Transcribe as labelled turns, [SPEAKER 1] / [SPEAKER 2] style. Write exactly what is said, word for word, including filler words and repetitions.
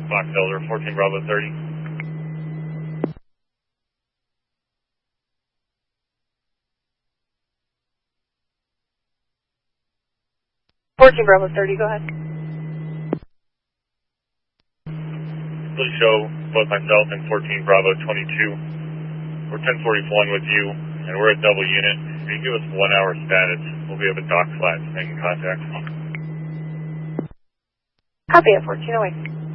[SPEAKER 1] Fox Elder, fourteen Bravo thirty.
[SPEAKER 2] fourteen Bravo thirty, go ahead.
[SPEAKER 1] Please show both myself and fourteen Bravo twenty-two. We're ten forty-one with you, and we're at double unit. If you give us one hour status, we'll be able to dock flat and make contact.
[SPEAKER 2] Copy at fourteen oh eight.